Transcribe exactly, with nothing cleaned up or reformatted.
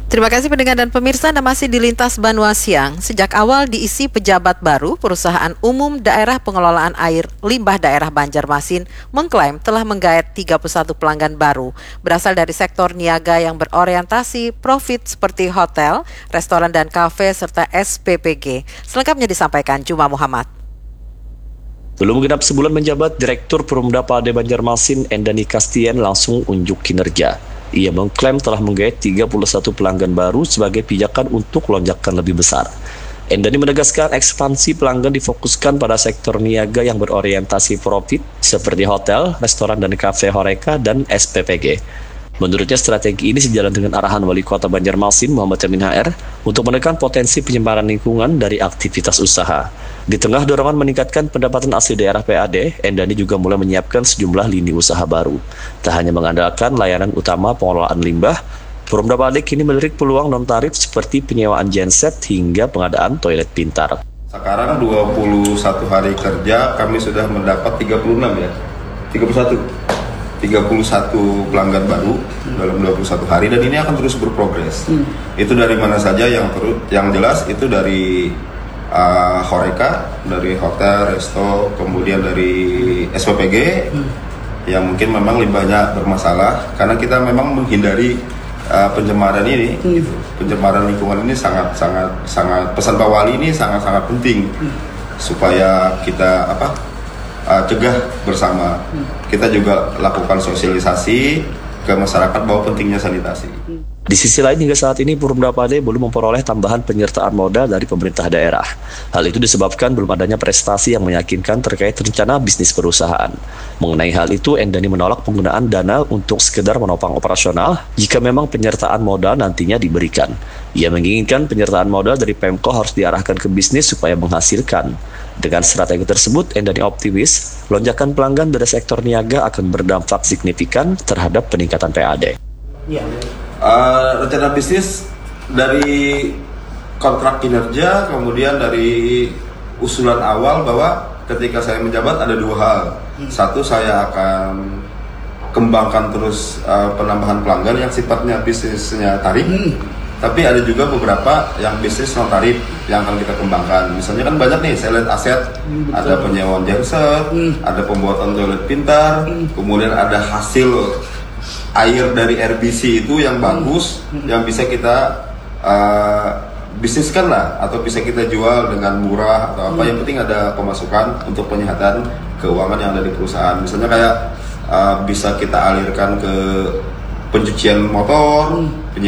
Terima kasih pendengar dan pemirsa, Anda masih di Lintas Banua Siang. Sejak awal diisi pejabat baru, Perusahaan Umum Daerah Pengelolaan Air Limbah Daerah Banjarmasin mengklaim telah menggait tiga puluh satu pelanggan baru, berasal dari sektor niaga yang berorientasi profit seperti hotel, restoran dan kafe, serta S P P G. Selengkapnya disampaikan Juma Muhammad. Belum genap sebulan menjabat, Direktur Perumda Pade Banjarmasin Endani Kastien langsung unjuk kinerja. Ia mengklaim telah menggait tiga puluh satu pelanggan baru sebagai pijakan untuk lonjakan lebih besar. Endani menegaskan ekspansi pelanggan difokuskan pada sektor niaga yang berorientasi profit seperti hotel, restoran dan kafe Horeca dan S P P G. Menurutnya strategi ini sejalan dengan arahan Wali Kota Banjarmasin Muhammad Yamin H R untuk menekan potensi penyemaran lingkungan dari aktivitas usaha. Di tengah dorongan meningkatkan pendapatan asli daerah P A D, Endani juga mulai menyiapkan sejumlah lini usaha baru. Tak hanya mengandalkan layanan utama pengelolaan limbah, Perumda Pade kini melirik peluang non-tarif seperti penyewaan genset hingga pengadaan toilet pintar. Sekarang dua puluh satu hari kerja, kami sudah mendapat tiga puluh enam ya, tiga puluh satu. tiga puluh satu pelanggan baru hmm. dalam dua puluh satu hari, dan ini akan terus berprogres. Hmm. Itu dari mana saja yang terus, yang jelas itu dari uh, Horeca, dari hotel, resto, kemudian dari S P P G hmm. yang mungkin memang limbahnya bermasalah, karena kita memang menghindari uh, pencemaran ini. Hmm. Gitu. Pencemaran lingkungan ini sangat sangat sangat pesan Pak Wali ini sangat sangat penting hmm. supaya kita apa? Uh, cegah bersama. Hmm. Kita juga lakukan sosialisasi ke masyarakat bahwa pentingnya sanitasi. Hmm. Di sisi lain, hingga saat ini Perumda Pade belum memperoleh tambahan penyertaan modal dari pemerintah daerah. Hal itu disebabkan belum adanya prestasi yang meyakinkan terkait rencana bisnis perusahaan. Mengenai hal itu, Endani menolak penggunaan dana untuk sekedar menopang operasional jika memang penyertaan modal nantinya diberikan. Ia menginginkan penyertaan modal dari Pemko harus diarahkan ke bisnis supaya menghasilkan. Dengan strategi tersebut, Endani optimis lonjakan pelanggan dari sektor niaga akan berdampak signifikan terhadap peningkatan P A D. Ya. Uh, rencana bisnis dari kontrak kinerja, kemudian dari usulan awal bahwa ketika saya menjabat ada dua hal. Hmm. Satu, saya akan kembangkan terus uh, penambahan pelanggan yang sifatnya bisnisnya tarif. Hmm. Tapi ada juga beberapa yang bisnis non tarif yang akan kita kembangkan. Misalnya kan banyak nih, saya lihat aset, hmm, ada penyewaan genset, hmm. ada pembuatan toilet pintar, hmm. kemudian ada hasil air dari R B C itu yang bagus, hmm. yang bisa kita uh, bisniskan lah, atau bisa kita jual dengan murah atau apa. Hmm. Yang penting ada pemasukan untuk penyihatan keuangan yang ada di perusahaan. Misalnya kayak uh, bisa kita alirkan ke pencucian motor, hmm.